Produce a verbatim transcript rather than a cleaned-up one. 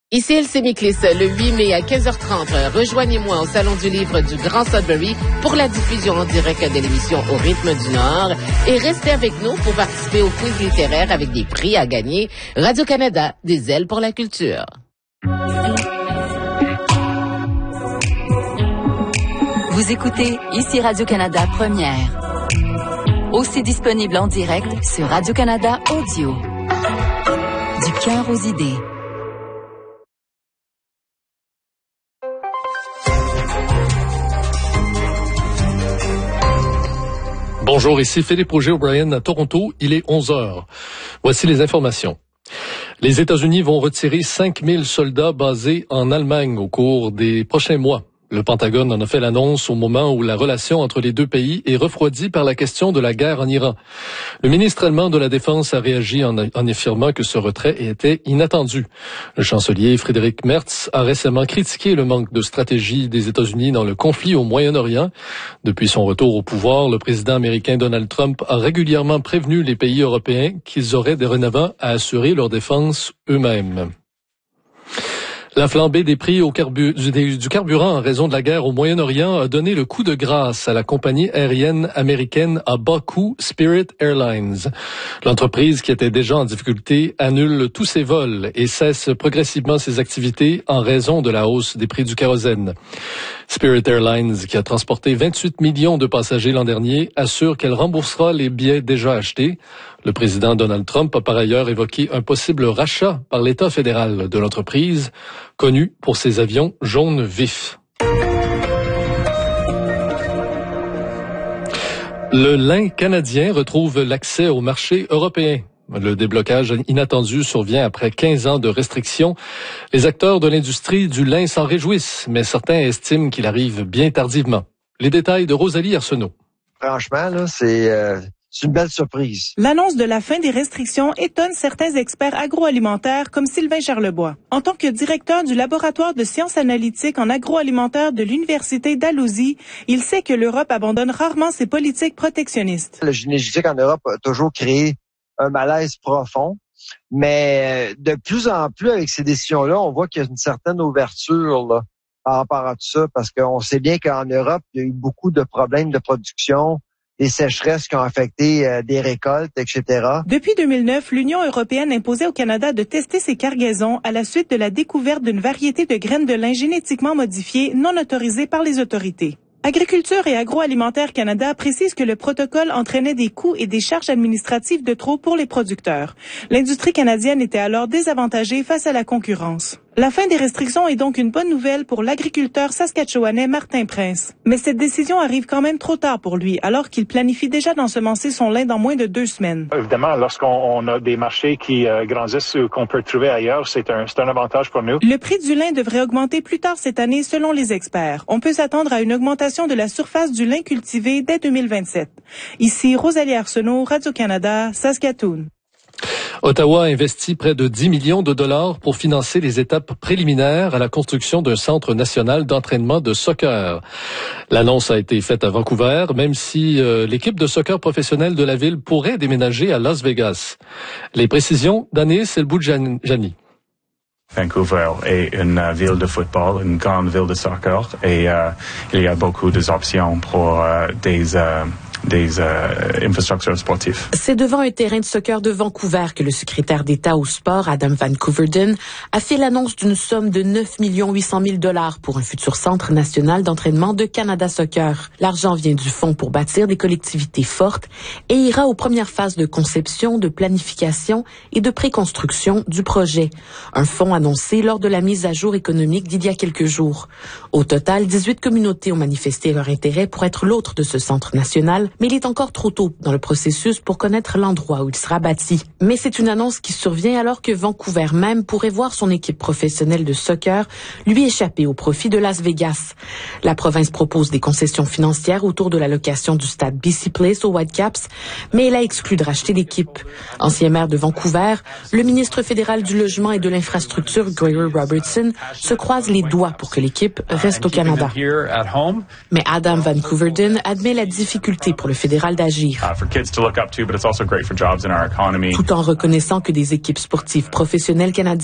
Ici Elsie Miklis, le huit mai à quinze heures trente. Rejoignez-moi au Salon du Livre du Grand Sudbury pour la diffusion en direct de l'émission Au rythme du Nord. Et restez avec nous pour participer au quiz littéraire avec des prix à gagner. Radio-Canada, des ailes pour la culture. Vous écoutez ici Radio-Canada Première. Aussi disponible en direct sur Radio-Canada Audio. Du cœur aux idées. Bonjour, ici Philippe Auger-O'Brien à Toronto. Il est onze heures. Voici les informations. Les États-Unis vont retirer cinq mille soldats basés en Allemagne au cours des prochains mois. Le Pentagone en a fait l'annonce au moment où la relation entre les deux pays est refroidie par la question de la guerre en Iran. Le ministre allemand de la Défense a réagi en, en affirmant que ce retrait était inattendu. Le chancelier Friedrich Merz a récemment critiqué le manque de stratégie des États-Unis dans le conflit au Moyen-Orient. Depuis son retour au pouvoir, le président américain Donald Trump a régulièrement prévenu les pays européens qu'ils auraient dorénavant à assurer leur défense eux-mêmes. La flambée des prix au carbu- du, du carburant en raison de la guerre au Moyen-Orient a donné le coup de grâce à la compagnie aérienne américaine à bas coût Spirit Airlines. L'entreprise, qui était déjà en difficulté, annule tous ses vols et cesse progressivement ses activités en raison de la hausse des prix du kérosène. Spirit Airlines, qui a transporté vingt-huit millions de passagers l'an dernier, assure qu'elle remboursera les billets déjà achetés. Le président Donald Trump a par ailleurs évoqué un possible rachat par l'État fédéral de l'entreprise, connu pour ses avions jaunes vifs. Le lin canadien retrouve l'accès au marché européen. Le déblocage inattendu survient après quinze ans de restrictions. Les acteurs de l'industrie du lin s'en réjouissent, mais certains estiment qu'il arrive bien tardivement. Les détails de Rosalie Arsenault. Franchement, là, c'est... Euh... C'est une belle surprise. L'annonce de la fin des restrictions étonne certains experts agroalimentaires comme Sylvain Charlebois. En tant que directeur du laboratoire de sciences analytiques en agroalimentaire de l'Université Dalhousie, il sait que l'Europe abandonne rarement ses politiques protectionnistes. Le génétique en Europe a toujours créé un malaise profond, mais de plus en plus avec ces décisions-là, on voit qu'il y a une certaine ouverture là, par rapport à tout ça, parce qu'on sait bien qu'en Europe, il y a eu beaucoup de problèmes de production, des sécheresses qui ont affecté euh, des récoltes, et cetera. Depuis deux mille neuf, l'Union européenne imposait au Canada de tester ses cargaisons à la suite de la découverte d'une variété de graines de lin génétiquement modifiées non autorisées par les autorités. Agriculture et Agroalimentaire Canada précise que le protocole entraînait des coûts et des charges administratives de trop pour les producteurs. L'industrie canadienne était alors désavantagée face à la concurrence. La fin des restrictions est donc une bonne nouvelle pour l'agriculteur saskatchewanais Martin Prince. Mais cette décision arrive quand même trop tard pour lui, alors qu'il planifie déjà d'ensemencer son lin dans moins de deux semaines. Évidemment, lorsqu'on on a des marchés qui euh, grandissent ou qu'on peut trouver ailleurs, c'est un, c'est un avantage pour nous. Le prix du lin devrait augmenter plus tard cette année selon les experts. On peut s'attendre à une augmentation de la surface du lin cultivé dès deux mille vingt-sept. Ici, Rosalie Arsenault, Radio-Canada, Saskatoon. Ottawa investit près de dix millions de dollars pour financer les étapes préliminaires à la construction d'un centre national d'entraînement de soccer. L'annonce a été faite à Vancouver, même si euh, l'équipe de soccer professionnelle de la ville pourrait déménager à Las Vegas. Les précisions d'Anis Elboudjani. Vancouver est une uh, ville de football, une grande ville de soccer, et uh, il y a beaucoup d'options pour uh, des... Uh, des euh, infrastructures sportives. C'est devant un terrain de soccer de Vancouver que le secrétaire d'État au sport, Adam Van Cooverden, a fait l'annonce d'une somme de neuf millions huit cent mille dollars pour un futur centre national d'entraînement de Canada Soccer. L'argent vient du fonds pour bâtir des collectivités fortes et ira aux premières phases de conception, de planification et de préconstruction du projet. Un fonds annoncé lors de la mise à jour économique d'il y a quelques jours. Au total, dix-huit communautés ont manifesté leur intérêt pour être l'hôte de ce centre national, mais il est encore trop tôt dans le processus pour connaître l'endroit où il sera bâti. Mais c'est une annonce qui survient alors que Vancouver même pourrait voir son équipe professionnelle de soccer lui échapper au profit de Las Vegas. La province propose des concessions financières autour de la location du stade B C Place aux Whitecaps, mais elle a exclu de racheter l'équipe. Ancien maire de Vancouver, le ministre fédéral du Logement et de l'Infrastructure, Gregory Robertson, se croise les doigts pour que l'équipe reste au Canada. Mais Adam Van Cooverden admet la difficulté pour le fédéral d'agir. Tout en reconnaissant que des équipes sportives professionnelles canadiennes